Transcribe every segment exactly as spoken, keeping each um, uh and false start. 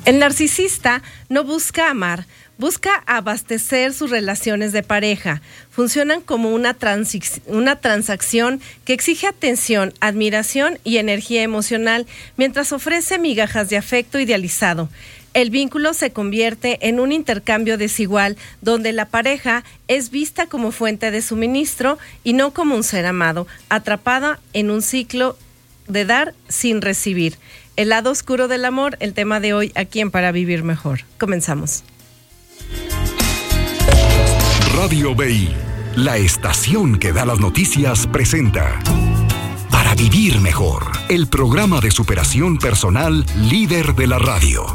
El narcisista no busca amar, busca abastecer sus relaciones de pareja. Funcionan como una, transi- una transacción que exige atención, admiración y energía emocional, mientras ofrece migajas de afecto idealizado. El vínculo se convierte en un intercambio desigual, donde la pareja es vista como fuente de suministro y no como un ser amado, atrapada en un ciclo de dar sin recibir. El lado oscuro del amor, el tema de hoy aquí en Para Vivir Mejor. Comenzamos. Radio B I, la estación que da las noticias, presenta Para Vivir Mejor, el programa de superación personal líder de la radio.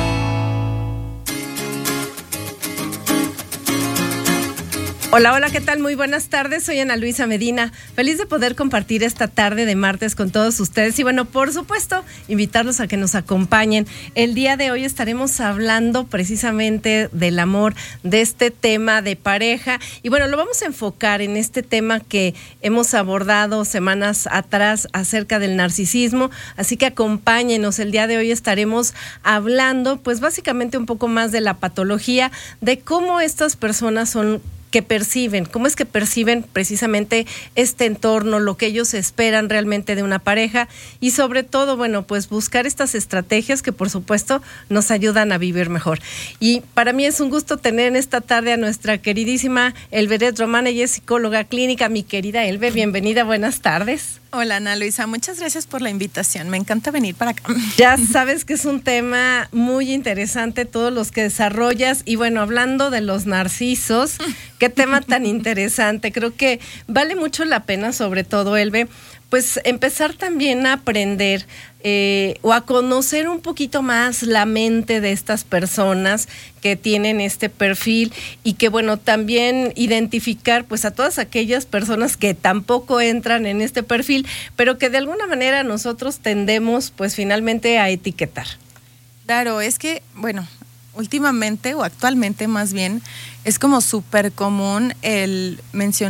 Hola, hola, ¿qué tal? Muy buenas tardes, soy Ana Luisa Medina, feliz de poder compartir esta tarde de martes con todos ustedes y bueno, por supuesto, invitarlos a que nos acompañen. El día de hoy estaremos hablando precisamente del amor, de este tema de pareja y bueno, lo vamos a enfocar en este tema que hemos abordado semanas atrás acerca del narcisismo, así que acompáñenos. El día de hoy estaremos hablando pues básicamente un poco más de la patología, de cómo estas personas son que perciben, cómo es que perciben precisamente este entorno, lo que ellos esperan realmente de una pareja y sobre todo, bueno, pues buscar estas estrategias que por supuesto nos ayudan a vivir mejor. Y para mí es un gusto tener en esta tarde a nuestra queridísima Elveret Román, ella es psicóloga clínica. Mi querida Elve, bienvenida, buenas tardes. Hola Ana Luisa, muchas gracias por la invitación, me encanta venir para acá. Ya sabes que es un tema muy interesante, todos los que desarrollas y bueno, hablando de los narcisos, qué tema tan interesante, creo que vale mucho la pena, sobre todo Elve, pues empezar también a aprender eh, o a conocer un poquito más la mente de estas personas que tienen este perfil y que bueno, también identificar pues a todas aquellas personas que tampoco entran en este perfil, pero que de alguna manera nosotros tendemos pues finalmente a etiquetar. Claro, es que bueno, últimamente o actualmente más bien es como súper común el mencionar